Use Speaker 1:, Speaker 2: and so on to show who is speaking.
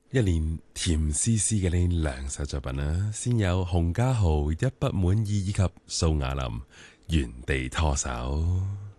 Speaker 1: 一年甜絲絲嘅呢兩首作品啦，先有洪家豪一不滿意以及蘇雅琳原地拖手。